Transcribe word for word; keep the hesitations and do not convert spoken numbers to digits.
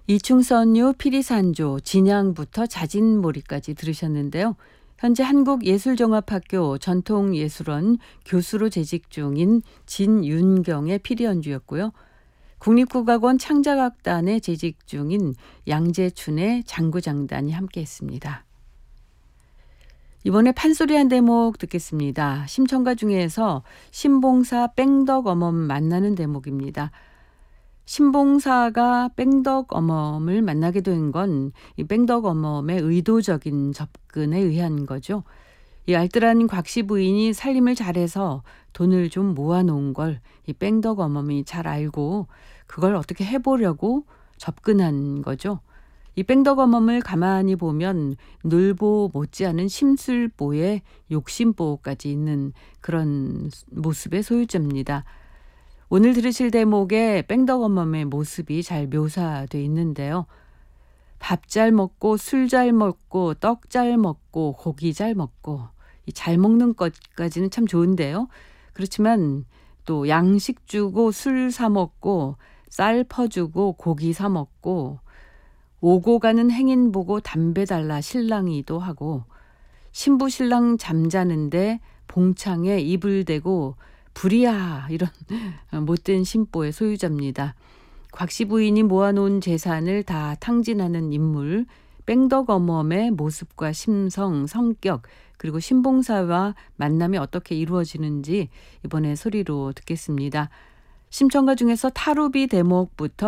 이충선유, 피리산조, 진양부터 자진몰이까지 들으셨는데요. 현재 한국예술종합학교 전통예술원 교수로 재직 중인 진윤경의 피리 연주였고요. 국립국악원 창작악단에 재직 중인 양재춘의 장구장단이 함께했습니다. 이번에 판소리 한 대목 듣겠습니다. 심청가 중에서 신봉사 뺑덕어멈 만나는 대목입니다. 신봉사가 뺑덕어멈을 만나게 된 건 이 뺑덕어멈의 의도적인 접근에 의한 거죠. 이 알뜰한 곽씨 부인이 살림을 잘해서 돈을 좀 모아놓은 걸 이 뺑덕어멈이 잘 알고 그걸 어떻게 해보려고 접근한 거죠. 이 뺑덕어멈을 가만히 보면 놀보 못지않은 심술보에 욕심보까지 있는 그런 모습의 소유자입니다. 오늘 들으실 대목에 뺑덕어멈의 모습이 잘 묘사되어 있는데요. 밥 잘 먹고 술 잘 먹고 떡 잘 먹고 고기 잘 먹고 이 잘 먹는 것까지는 참 좋은데요. 그렇지만 또 양식 주고 술 사 먹고 쌀 퍼주고 고기 사 먹고 오고 가는 행인 보고 담배 달라 신랑이도 하고 신부 신랑 잠자는데 봉창에 이불 대고 불이야 이런 못된 심보의 소유자입니다. 곽씨 부인이 모아놓은 재산을 다 탕진하는 인물 뺑덕어멈의 모습과 심성, 성격 그리고 신봉사와 만남이 어떻게 이루어지는지 이번에 소리로 듣겠습니다. 심청가 중에서 타루비 대목부터